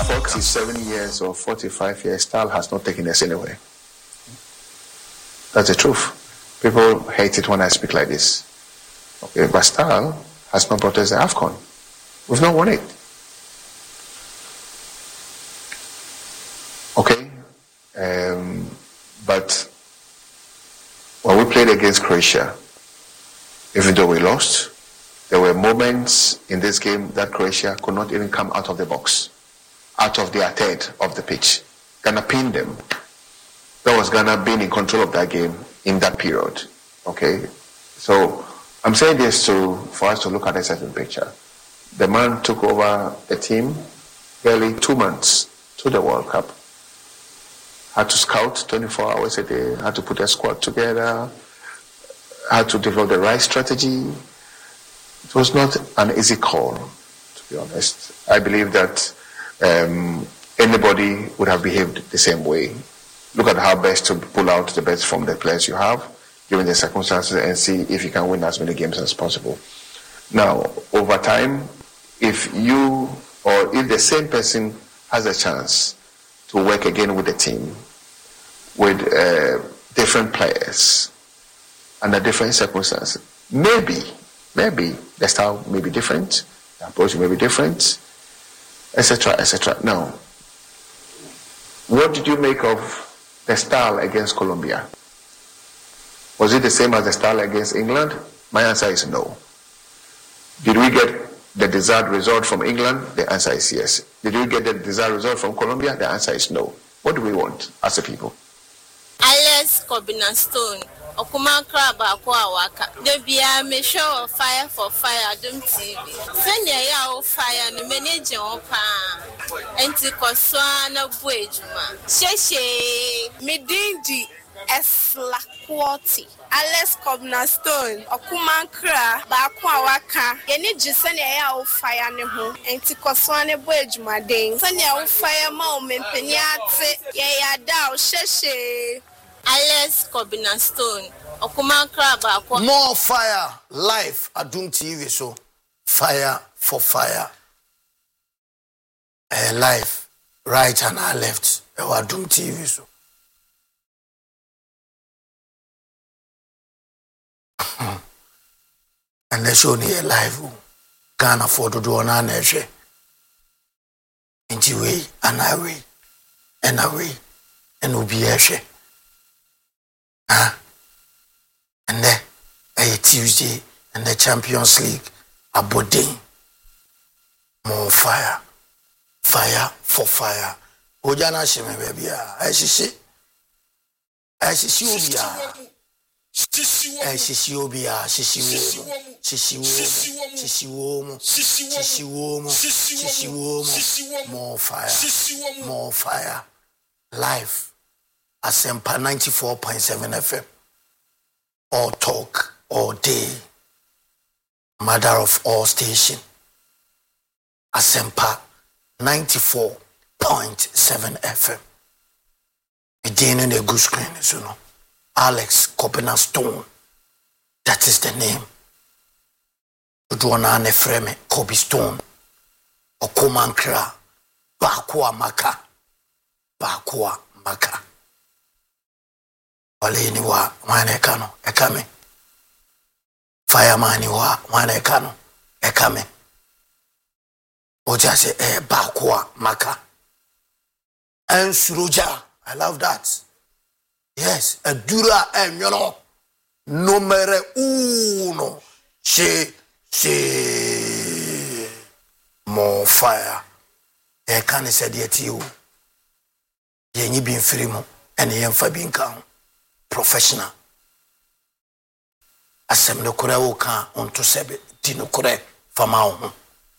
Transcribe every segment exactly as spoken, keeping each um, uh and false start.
forty-seven years or forty-five years, style has not taken us anywhere. That's the truth. People hate it when I speak like this. Okay, but style has not brought us the AFCON. We've not won it. Okay, um, but when we played against Croatia, even though we lost, there were moments in this game that Croatia could not even come out of the box, out of their third of the pitch. Ghana pinned them. That was Ghana being in control of that game in that period. Okay, so I'm saying this to for us to look at a certain picture. The man took over the team barely two months to the World Cup. Had to scout twenty-four hours a day, had to put a squad together, had to develop the right strategy. It was not an easy call, to be honest. I believe that um, anybody would have behaved the same way. Look at how best to pull out the best from the players you have, given the circumstances, and see if you can win as many games as possible. Now, over time, if you or if the same person has a chance to work again with the team, with uh, different players, under different circumstances, maybe, maybe the style may be different, the approach may be different, et cetera, et cetera. Now, what did you make of the style against Colombia? Was it the same as the style against England? My answer is no. Did we get the desired result from England? The answer is yes. Did we get the desired result from Colombia? The answer is no. What do we want as a people? Alex Kobina-Stone, Okuma Kraba Waka. The Bia me show fire for fire, don't T V. Send ya fire, the manager pa. Anticoswana Bwejuma. Sheshe, Medindi, Esla Quality. Alex Kobina-Stone, Okuma Kra, Bakwa Waka. Yeni Jisanya ya fire neho. Anticoswana Bwejuma ding. Sanya fire mom and Penyate. Ya dao, Sheshe. Alex Kobina-Stone, Okuma Kraba. More fire, live at Doom T V. So, fire for fire. Uh, live, right and our left. Our Doom T V. So, and they show me a live. Can't afford to do an answer. Into way, and I way, and I way, and will be a share. Huh? And then a Tuesday and the Champions League Aberdeen. More fire. Fire for fire. Ojana shime baby. I see. I see Obia. I see Obia. Sisi womo. Sisi womo. Sisi womo. Sisi womo. Sisi womo. More fire. More fire. Life. Asempa ninety-four point seven F M. All talk, all day. Mother of all station. Asempa ninety-four point seven F M. Beginning a good screen, you know. Alex Kobina-Stone. That is the name. Udwana Nefreme Kobe Stone. Okumankra. Bakwa Maka. Bakwa Maka. Wale ni wa wane kano ekame. Fireman ni wa wane kano ekame. Oja se e bakwa maka. En suruja. I love that. Yes, a dura em you know. Numere uno. She she more fire. E kane se dieti you. Ye nyi bin frimo ene yen fa bin kan. Professional. Asem no kura wo kan onto sebe di no kura fama ho.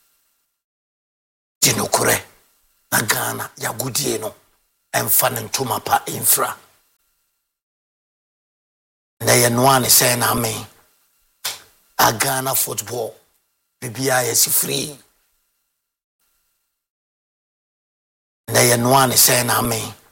Di no kura na Ghana ya gudie no emfa ne ntoma pa infra. Na ye no ane say na me. A Ghana football bibia yes free. Na ye no ane say na me.